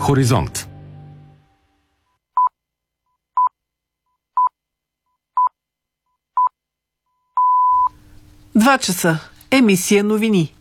Хоризонт. Два часа. Емисия новини.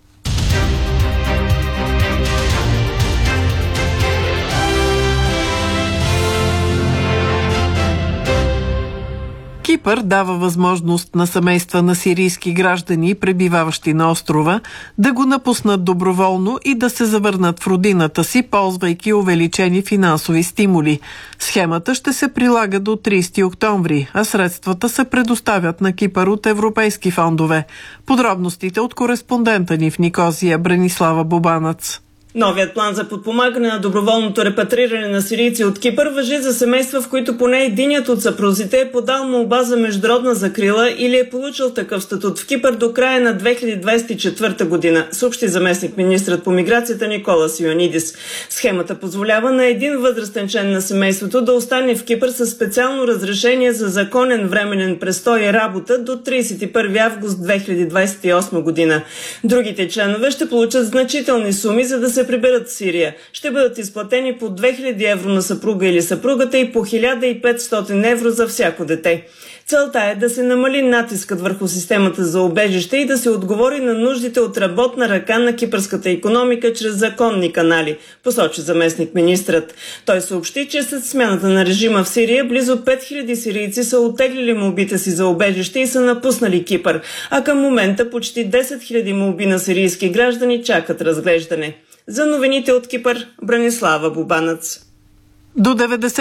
Кипър дава възможност на семейства на сирийски граждани, пребиваващи на острова, да го напуснат доброволно и да се завърнат в родината си, ползвайки увеличени финансови стимули. Схемата ще се прилага до 30 октомври, а средствата се предоставят на Кипър от европейски фондове. Подробностите от кореспондента ни в Никозия Бранислава Бубанац. Новият план за подпомагане на доброволното репатриране на сирийци от Кипър важи за семейства, в които поне единият от съпрузите е подал молба за международна закрила или е получил такъв статут в Кипър до края на 2024 година, съобщи заместник-министрът по миграцията Николас Йоанидис. Схемата позволява на един възрастен член на семейството да остане в Кипър със специално разрешение за законен временен престой и работа до 31 август 2028 година. Другите членове ще получат значителни суми, за да се приберат в Сирия. Ще бъдат изплатени по 2000 евро на съпруга или съпругата и по 1500 евро за всяко дете. Целта е да се намали натискът върху системата за убежище и да се отговори на нуждите от работна ръка на кипърската икономика чрез законни канали, посочи заместник-министрът. Той съобщи, че след смяната на режима в Сирия близо 5000 сирийци са оттеглили молбите си за убежище и са напуснали Кипър, а към момента почти 10 000 молби на сирийски граждани чакат разглеждане. За новините от Кипър, Бранислава Бубанац. До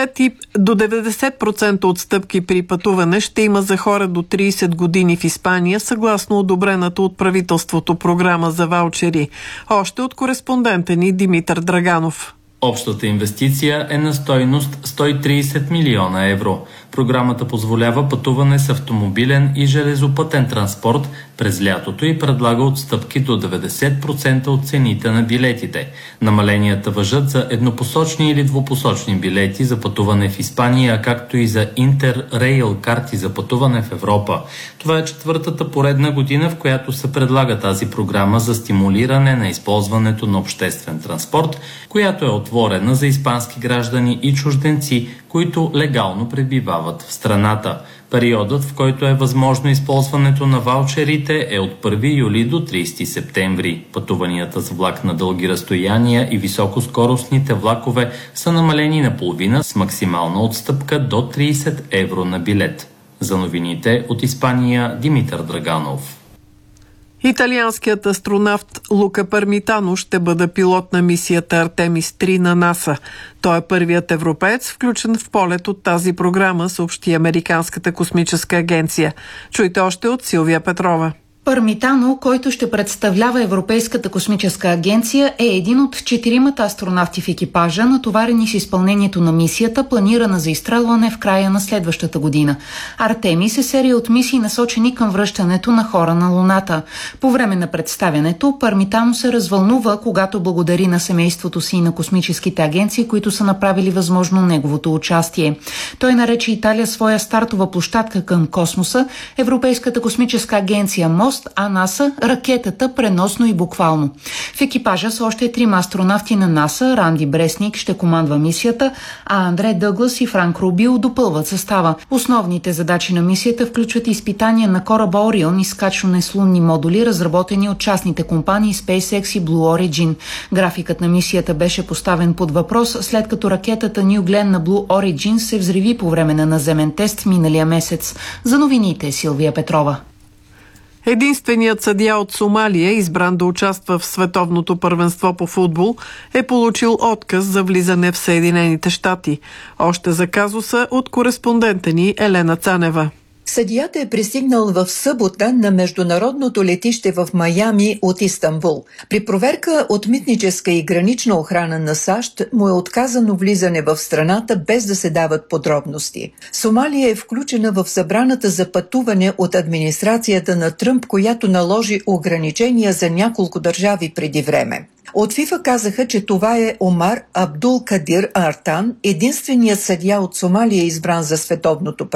90% отстъпки при пътуване ще има за хора до 30 години в Испания, съгласно одобрената от правителството програма за ваучери. Още от кореспондента ни Димитър Драганов. Общата инвестиция е на стойност 130 милиона евро. Програмата позволява пътуване с автомобилен и железопътен транспорт през лятото и предлага отстъпки до 90% от цените на билетите. Намаленията важат за еднопосочни или двупосочни билети за пътуване в Испания, както и за Интеррейл карти за пътуване в Европа. Това е четвъртата поредна година, в която се предлага тази програма за стимулиране на използването на обществен транспорт, която е отворена за испански граждани и чужденци, които легално пребивават в страната. Периодът, в който е възможно използването на ваучерите, е от 1 юли до 30 септември. Пътуванията с влак на дълги разстояния и високоскоростните влакове са намалени наполовина с максимална отстъпка до 30 евро на билет. За новините от Испания, Димитър Драганов. Италианският астронавт Лука Пармитано ще бъде пилот на мисията Артемис 3 на НАСА. Той е първият европеец, включен в полет от тази програма, съобщи Американската космическа агенция. Чуйте още от Силвия Петрова. Пармитано, който ще представлява Европейската космическа агенция, е един от 4 астронавти в екипажа, натоварени с изпълнението на мисията, планирана за изстрелване в края на следващата година. Артемис е серия от мисии, насочени към връщането на хора на Луната. По време на представянето, Пармитано се развълнува, когато благодари на семейството си и на космическите агенции, които са направили възможно неговото участие. Той нарече Италия своя стартова площадка към космоса, Европейската космическа агенция мост, а НАСА – ракетата, преносно и буквално. В екипажа са още 3 астронавти на НАСА. Ранди Бресник ще командва мисията, а Андре Дъглас и Франк Рубио допълват състава. Основните задачи на мисията включват изпитания на кораба Орион и скачване с лунни модули, разработени от частните компании SpaceX и Blue Origin. Графикът на мисията беше поставен под въпрос, след като ракетата New Glenn на Blue Origin се взриви по време на наземен тест миналия месец. За новините Силвия Петрова. Единственият съдия от Сомалия, избран да участва в световното първенство по футбол, е получил отказ за влизане в Съединените щати. Още за казуса от кореспондента ни Елена Цанева. Съдията е пристигнал в събота на международното летище в Майами от Истанбул. При проверка от митническа и гранична охрана на САЩ му е отказано влизане в страната без да се дават подробности. Сомалия е включена в забраната за пътуване от администрацията на Тръмп, която наложи ограничения за няколко държави преди време. От ФИФА казаха, че това е Омар Абдул Кадир Артан, единственият съдия от Сомалия, избран за световното